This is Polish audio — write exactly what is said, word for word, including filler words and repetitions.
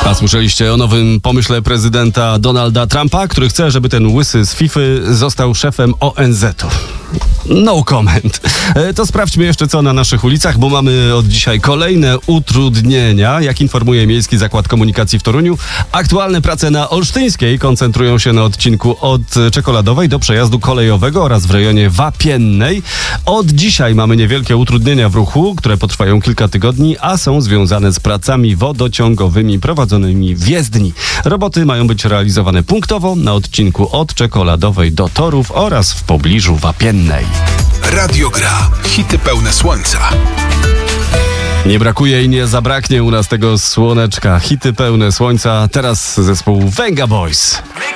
A słyszeliście o nowym pomyśle prezydenta Donalda Trumpa, który chce, żeby ten łysy z Fify został szefem O N Z-u. No comment. To sprawdźmy jeszcze co na naszych ulicach, bo mamy od dzisiaj kolejne utrudnienia. Jak informuje Miejski Zakład Komunikacji w Toruniu, aktualne prace na Olsztyńskiej koncentrują się na odcinku od Czekoladowej do przejazdu kolejowego oraz w rejonie Wapiennej. Od dzisiaj mamy niewielkie utrudnienia w ruchu, które potrwają kilka tygodni, a są związane z pracami wodociągowymi prowadzonymi w jezdni. Roboty mają być realizowane punktowo na odcinku od Czekoladowej do Torów oraz w pobliżu Wapiennej. Radio Gra. Hity pełne słońca. Nie brakuje i nie zabraknie u nas tego słoneczka. Hity pełne słońca. Teraz zespół Venga Boys.